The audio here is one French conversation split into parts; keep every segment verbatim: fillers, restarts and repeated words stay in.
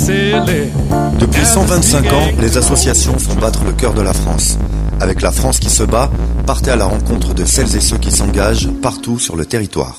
silly. Depuis cent vingt-cinq ans, les associations font battre le cœur de la France. Avec La France qui se bat, partez à la rencontre de celles et ceux qui s'engagent partout sur le territoire.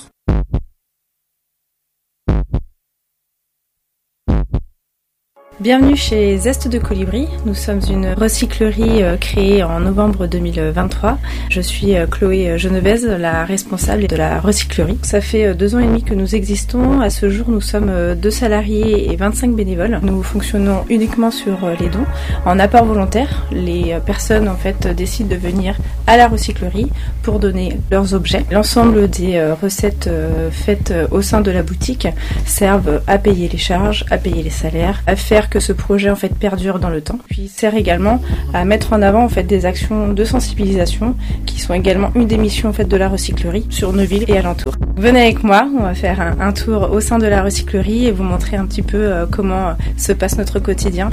Bienvenue chez Zeste de Colibri. Nous sommes une recyclerie créée en novembre deux mille vingt-trois. Je suis Chloé Genevez, la responsable de la recyclerie. Ça fait deux ans et demi que nous existons. À ce jour, nous sommes deux salariés et vingt-cinq bénévoles. Nous fonctionnons uniquement sur les dons. En apport volontaire, les personnes en fait décident de venir à la recyclerie pour donner leurs objets. L'ensemble des recettes faites au sein de la boutique servent à payer les charges, à payer les salaires, à faire que ce projet en fait perdure dans le temps, puis sert également à mettre en avant en fait des actions de sensibilisation qui sont également une des missions en fait de la recyclerie sur nos villes et alentours. Venez avec moi, on va faire un, un tour au sein de la recyclerie et vous montrer un petit peu euh, comment se passe notre quotidien.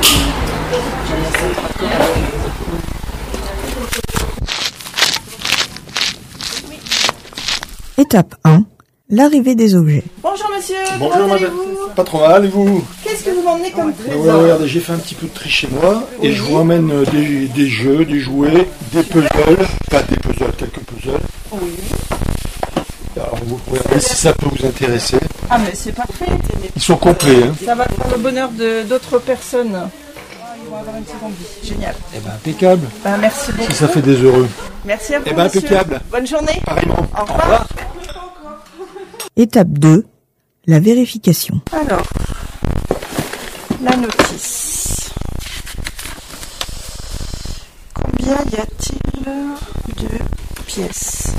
Étape un. L'arrivée des objets. Bonjour monsieur, bonjour madame. Pas trop mal, et vous? Qu'est-ce que vous m'emmenez comme trésor? Ouais, regardez, j'ai fait un petit peu de tri chez moi, oui. Et je vous ramène des, des jeux, des jouets, des puzzles, pas des puzzles, quelques puzzles. Oui. Alors vous pouvez regarder si ça peut vous intéresser. Ah mais c'est parfait. Ils sont complets. Hein. Ça va faire le bonheur de d'autres personnes. Ils vont avoir une seconde vie. Génial. Eh ben impeccable. Ben, merci beaucoup. Si ça fait des heureux. Merci à vous. Eh ben monsieur. impeccable. Bonne journée. Pareillement. Au revoir. Au revoir. Étape deux. La vérification. Alors, la notice. Combien y a-t-il de pièces?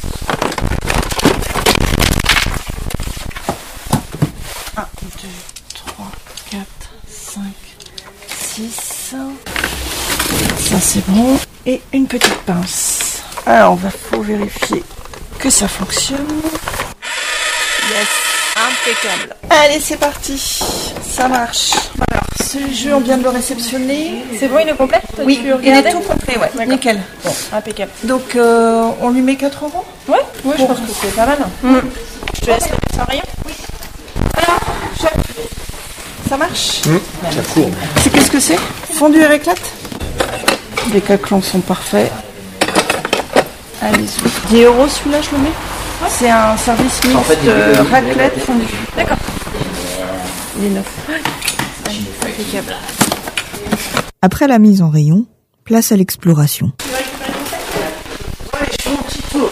un, deux, trois, quatre, cinq, six. Ça c'est bon. Et une petite pince. Alors, il va faut vérifier que ça fonctionne. Yes, impeccable. Allez, c'est parti. Ça marche. Alors, ce jeu, on vient de le réceptionner. C'est bon, il est complet? Oui, il est tout complet, ouais. D'accord. Nickel. Bon, impeccable. Donc, euh, on lui met quatre euros? Ouais, ouais, je bon. pense que c'est pas mal. Mmh. Je te laisse mettre ça rien. Oui. Alors, chef, ça marche? Mmh, ça court. C'est qu'est-ce que c'est? Fondu et éclate? Les caclons sont parfaits. Allez, dix euros celui-là, je le mets? C'est un service mixte en fait, euh, raclette fondue. D'accord. Il est neuf. Impeccable. Après la mise en rayon, place à l'exploration. Ouais, je fais mon petit tour.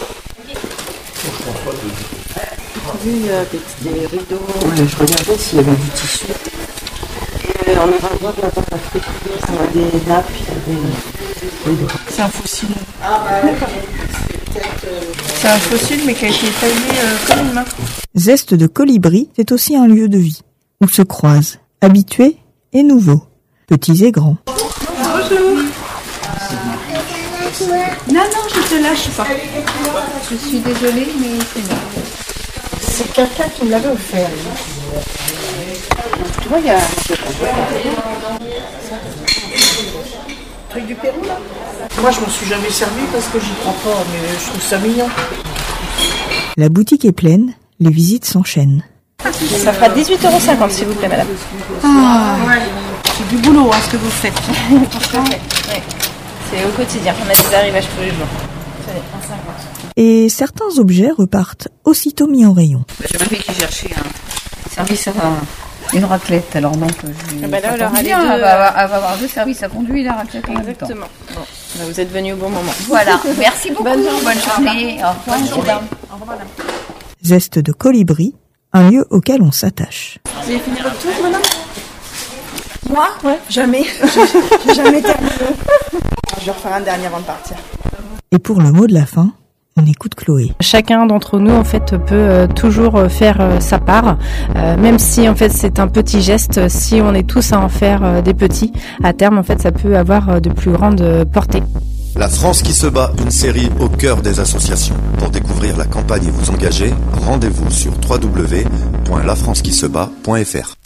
Vu avec des rideaux. Ouais, je regardais s'il y avait du tissu. Et on ira voir là-bas la friperie, ça va des nappes, des... C'est un fossile. Ah bah d'accord. C'est un fossile mais qui a été taillé euh, comme une main. Zeste de Colibri, c'est aussi un lieu de vie, où se croisent habitués et nouveaux, petits et grands. Bonjour. Non, non, je te lâche pas. Je suis désolée, mais c'est là. C'est quelqu'un qui me l'avait offert. Tu vois, il y a... Truc du Pérou, là. Moi, je m'en suis jamais servi parce que j'y crois pas, mais je trouve ça mignon. La boutique est pleine, les visites s'enchaînent. Ça fera dix-huit euros cinquante s'il vous plaît, madame. Ah, ouais. C'est du boulot, hein, ce que vous faites. Ouais. C'est au quotidien, on a des arrivages tous les jours. Tenez, un cinquante. Et certains objets repartent aussitôt mis en rayon. J'ai ma fille qui cherchait un service à une raclette, alors donc je ah bah là, alors, bien, deux, elle, va avoir, elle va avoir deux services à conduire et la raclette en même temps. Exactement. Bon, bah vous êtes venus au bon moment. Voilà, merci beaucoup. Bonne journée. Bonne journée. Au revoir. Bonne journée. Au revoir, madame. Zeste de Colibri, un lieu auquel on s'attache. Vous avez fini votre tour, madame? Moi? Ouais. Jamais. J'ai jamais terminé. Je vais refaire un dernier avant de partir. Et pour le mot de la fin, on écoute Chloé. Chacun d'entre nous en fait peut euh, toujours faire euh, sa part, euh, même si en fait c'est un petit geste. Si on est tous à en faire euh, des petits, à terme en fait ça peut avoir euh, de plus grandes euh, portées. La France qui se bat, une série au cœur des associations. Pour découvrir la campagne et vous engager, rendez-vous sur w w w point la france qui se bat point f r.